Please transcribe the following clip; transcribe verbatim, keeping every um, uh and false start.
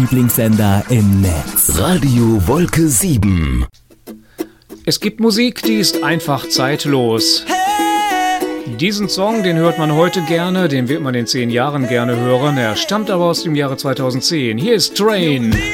Lieblingssender im Netz. Radio Wolke sieben. Es gibt Musik, die ist einfach zeitlos. Diesen Song, den hört man heute gerne, den wird man in zehn Jahren gerne hören. Er stammt aber aus dem Jahre zweitausendzehn. Hier ist Train.